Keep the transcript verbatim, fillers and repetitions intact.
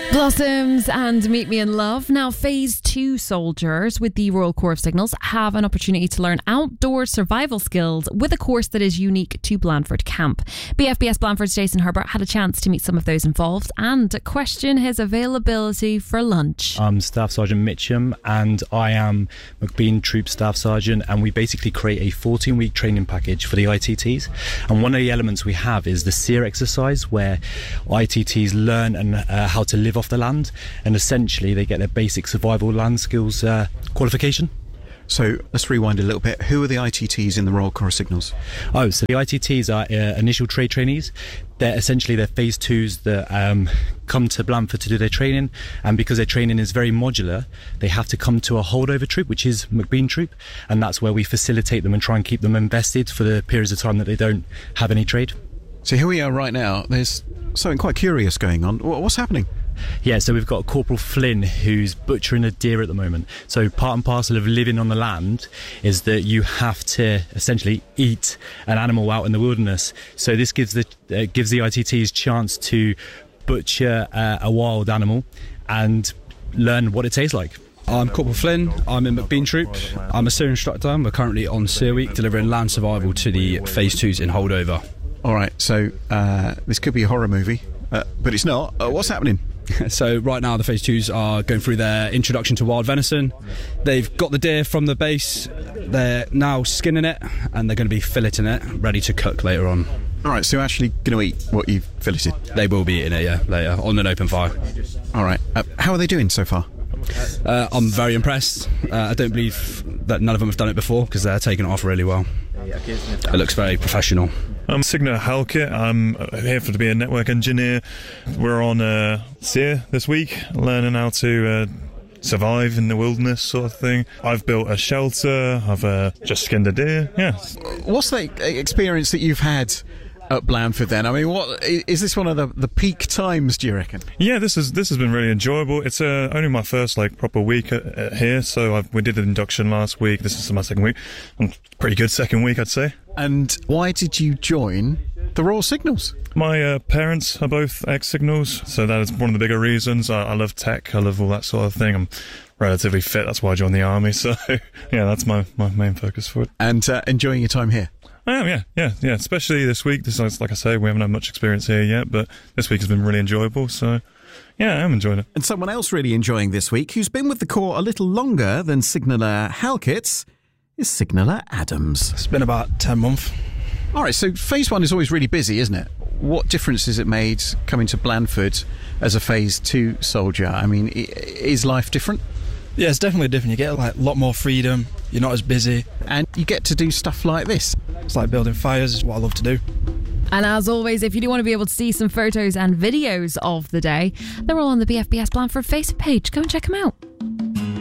Blossoms and Meet Me in Love. Now, Phase two soldiers with the Royal Corps of Signals have an opportunity to learn outdoor survival skills with a course that is unique to Blandford Camp. B F B S Blandford's Jason Herbert had a chance to meet some of those involved and question his availability for lunch. I'm Staff Sergeant Mitchum and I am McBean Troop Staff Sergeant, and we basically create a fourteen-week training package for the I T Ts. And one of the elements we have is the SEER exercise, where I T Ts learn and uh, how to live off the land, and essentially they get their basic survival land skills uh, qualification. So let's rewind a little bit. Who are the I T Ts in the Royal Corps of Signals? Oh, so the I T Ts are uh, initial trade trainees. They're essentially they're phase twos that um, come to Blandford to do their training, and because their training is very modular, they have to come to a holdover troop, which is McBean Troop, and that's where we facilitate them and try and keep them invested for the periods of time that they don't have any trade. So here we are right now. There's something quite curious going on. What's happening? Yeah, so we've got Corporal Flynn who's butchering a deer at the moment. So part and parcel of living on the land is that you have to essentially eat an animal out in the wilderness. So this gives the uh, gives the I T Ts chance to butcher uh, a wild animal and learn what it tastes like. I'm Corporal Flynn, I'm in McBean Troop, I'm a SEER instructor, and we're currently on SEER Week delivering land survival to the Phase twos in holdover. Alright, so uh, this could be a horror movie, uh, but it's not. Uh, what's happening? So right now the Phase twos are going through their introduction to wild venison. They've got the deer from the base, they're now skinning it, and they're going to be filleting it, ready to cook later on. Alright, so you're actually going to eat what you've filleted? They will be eating it, yeah, later, on an open fire. Alright, uh, how are they doing so far? Uh, I'm very impressed. Uh, I don't believe that none of them have done it before, because they're taking it off really well. It looks very professional. I'm Signa Halkett. I'm here for to be a network engineer. We're on uh, SEER this week, learning how to uh, survive in the wilderness sort of thing. I've built a shelter. I've uh, just skinned a deer. Yeah. What's the experience that you've had at Blandford then? I mean, what is this one of the, the peak times, do you reckon? Yeah, this is this has been really enjoyable. It's uh, only my first like proper week at, at here, so I've, we did an induction last week. This is my second week. And pretty good second week, I'd say. And why did you join the Royal Signals? My uh, parents are both ex-Signals, so that is one of the bigger reasons. I, I love tech, I love all that sort of thing. I'm relatively fit, that's why I joined the army. So yeah, that's my, my main focus for it. And uh, enjoying your time here? I am, yeah, yeah, yeah. Especially this week. This is, like I say, we haven't had much experience here yet, but this week has been really enjoyable. So, yeah, I am enjoying it. And someone else really enjoying this week, who's been with the Corps a little longer than Signaller Halkett, is Signaller Adams. It's been about ten months. All right, so Phase one is always really busy, isn't it? What difference has it made coming to Blandford as a Phase two soldier? I mean, is life different? Yeah, it's definitely different. You get like a lot more freedom. You're not as busy. And you get to do stuff like this. It's like building fires. It's what I love to do. And as always, if you do want to be able to see some photos and videos of the day, they're all on the B F B S Blandford Facebook page. Go and check them out.